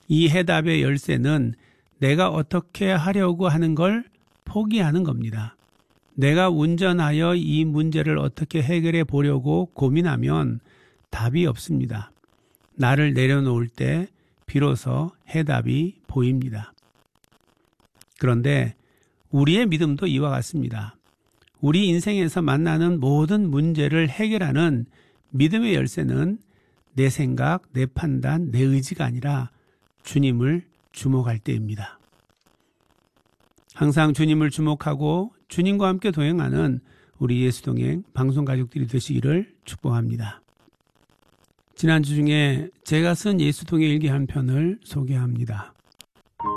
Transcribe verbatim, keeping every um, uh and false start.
이 해답의 열쇠는 내가 어떻게 하려고 하는 걸 포기하는 겁니다. 내가 운전하여 이 문제를 어떻게 해결해 보려고 고민하면 답이 없습니다. 나를 내려놓을 때 비로소 해답이 보입니다. 그런데 우리의 믿음도 이와 같습니다. 우리 인생에서 만나는 모든 문제를 해결하는 믿음의 열쇠는 내 생각, 내 판단, 내 의지가 아니라 주님을 주목할 때입니다. 항상 주님을 주목하고 주님과 함께 동행하는 우리 예수동행 방송가족들이 되시기를 축복합니다. 지난주 중에 제가 쓴 예수동행 일기 한 편을 소개합니다.